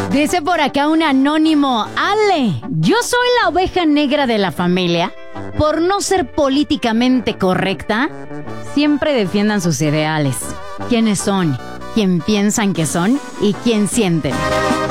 Dice por acá un anónimo: Ale, yo soy la oveja negra de la familia. Por no ser políticamente correcta, siempre defiendan sus ideales. ¿Quiénes son? ¿Quién piensan que son? ¿Y quién sienten?